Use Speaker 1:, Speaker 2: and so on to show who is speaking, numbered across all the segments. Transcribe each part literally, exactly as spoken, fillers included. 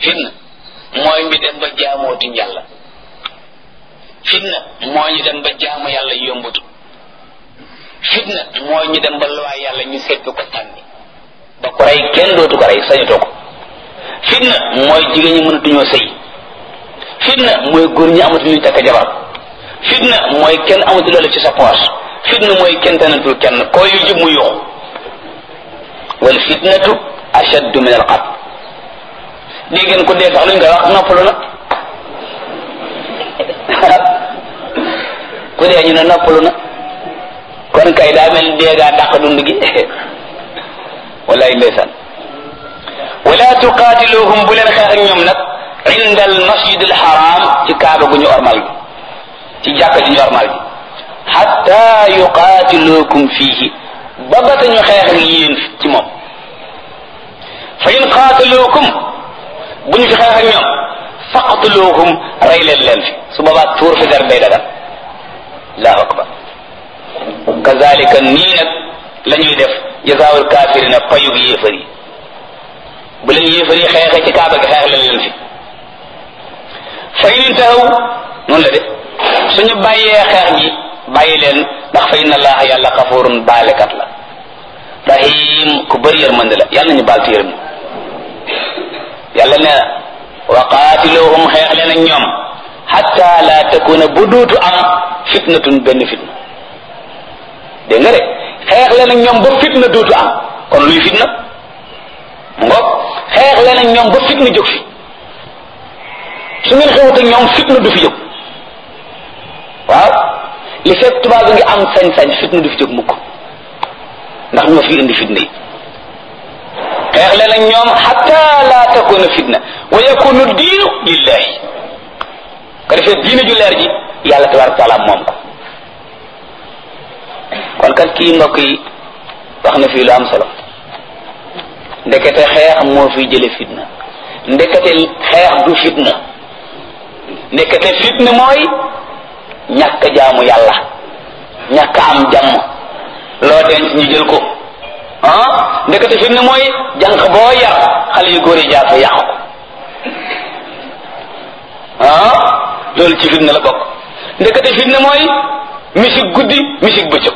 Speaker 1: fitna mooy ñu dem ba jaamootuñ yàlla fitna mooy ñu dem ba jaamu yàlla yombatu fitna mooy ñu dem ba luwaay yàlla ñu seet ko tànni ba ko rey kenn dootu ko rey sañatoo ko fitna mooy jigéen ñi mënatuñoo sëy fitna mooy góor ñi amatuñu takk jabar fitna mooy kenn amatu loolu ci sa poche fitna mooy kenn tanatul kenn koo yu jub mu yuxu wal fitnatu ashaddu min al qatl dégg ngeen ko dee sax luñ koy wax noppalu na ku dee ñu ne noppalu na kon kay daa mel dee gaa dàq dund gi wallaay ndeysaan wala tuqaatiluhum bu leen xeex ak ñoom nag inda al masjid al haram ci kaaba gu ñu ormal bi ci jàkka ji ñu ormal bi hatta yuqaatilukum fiihi ba ba ñu xeex ak yéen ci moom fa in qaataluukum bu ñu fi xeex ak ñoom faqtuluuhum rey leen leen fi su boobaa tuur fi der day dagal allahu akbar kazalika nii nag la ñuy def jazaawul kaafirina payug yéefar yi bu leen yéefar yi xeexee ci kaaba gi xeex leen leen fi fa in intahaw noonu la de suñu bàyyee xeex gi bàyyi leen ndax fa inna allaha yàlla xafurun baalekat la rahim ku bëri yërmande la yàlla nañu baal ci yërëm yàlla nee na wa qaatiluhum xeex leen ak ñoom hatta la takuna bu duutu am fitnatun benn fitna dégg nga de xeex leen ak ñoom ba fitna duutu am kon luy fitna mu ngoog xeex leen ak ñoom ba fitna jóg fi su ngeen xewut ak ñoom fitna du fi jóg waaw li fekk tubaab bi ngi am sañ-sañ fitna du fi jóg mukk ndax ñoo fi indi fitna yi xeex leen ak ñoom hatta la takuna fitna wa yakunu diinu lillahi ko defee diine ju leer ji yàlla tabaraka taala moom ko kon kat kii mbokk yi wax na fii lu am solo ndekete xeex moo fiy jële fitna ndekete xeex du fitna ndekete fitna mooy ñàkk jaamu yàlla ñàkk am jàmm loo denc ñu jël ko ah ndekete fitna mooy jànq boo yar xale yu góor yi jaar fa yàq ko ah loolu ci fitna la bokk ndekete fitna mooy misik guddi misik bëccëg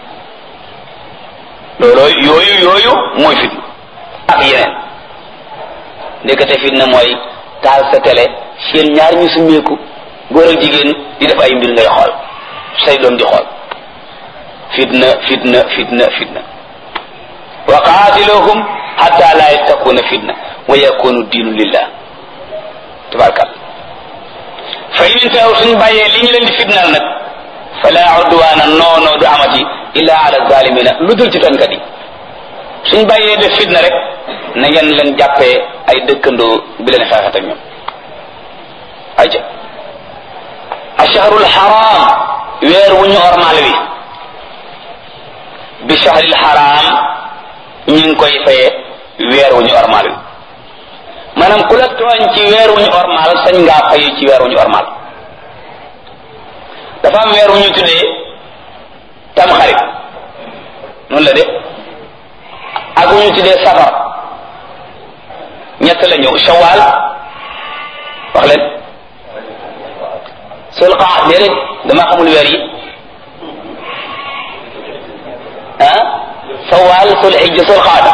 Speaker 1: loolu yooyu yooyu mooy fitna ak yeneen ndekete fitna mooy taal sa télé seen ñaar ñu summeeku góor ak jigéen di def ay mbir ngay xool say doom di xool fitna fitna fitna fitna wa qaatiluhum hatta la takuna fitna wa yakunu diinu lillah tabarakal fa in intahaw suñ bàyyee li ñu leen di fitnaal nag fala udwaana noonoo du amati illa ala zalimina lu dul ci tonkat yi suñ bàyyee def fitna rek na ngeen leen jàppee ay dëkkandoo bi leen xeexat ak ñoom aja ashahrul haram weer wu ñu ormal wi bi shahril haram ñu ngi koy faye weer wu ñu ormal wi maanaam ku la tooñ ci weer wu ñu ormal sañ ngaa fayu ci weer wu ñu ormal dafa am weer wu ñu tuddee tamxarit noonu la de ak wu ñu tuddee safar ñett la ñëw shawal wax leen sul qaada déedéet dama xamul weer yi ah shawal sul hijja sul qaada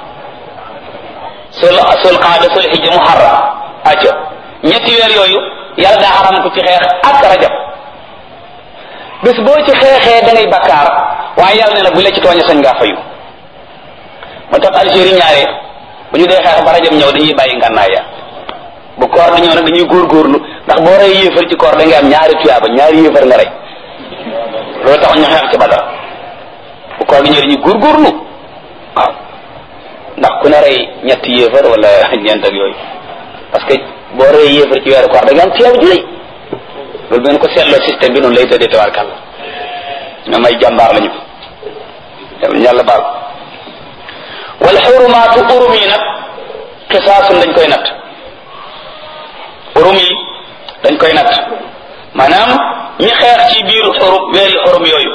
Speaker 1: sul sul qaada sul hijja muharram aco ñetti weer yooyu yàlla daa xaram ko ci xeex ak rajab bés boo ci xeexee da ngay bakkaar waaye yàlla ne na bu la ci tooñe sañ ngaa fayu moo tax Algérie ñaare bu ñu dee xeex ba rajab ñëw dañuy bàyyi ngànnaay ya bu koor di ñëw nag dañuy góorgóorlu ndax boo rey yéefar ci koor da ngay am ñaari tuyaaba ñaari yéefar nga rey loolu tax ñu xeex ci Badar bu koor gi ñëw dañuy góorgóorlu waaw ndax ku ne rey ñetti yéefar wala ñeent ak yooyu parce que boo rey yéefar ci weeru koor da ngay am tuyaaba ju rëy loolu bu ngeen ko seetloo système bi noonu lay tëddee tabarkàlla ñoom ay jàmbaar lañu yàlla baal wal xurumaatu urum yi nag xisaasun dañ koy natt urum yi dañ koy natt maanaam ñi xeex ci biir xurum weeri xurum yooyu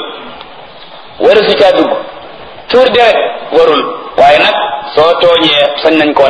Speaker 1: waru si caa dugg tuur deret warul waaye nag soo tooñee sañ nañ koo